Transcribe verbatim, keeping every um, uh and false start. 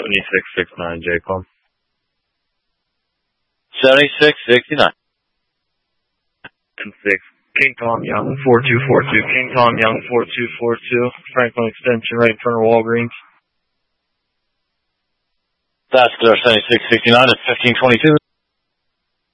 seventy-six sixty-nine, J-Plum. seventy-six sixty-nine. ten six. King Tom Young, four two four two. King Tom Young, four two four two. Franklin Extension, right in front of Walgreens. Vascular seventy-six sixty-nine at fifteen twenty-two.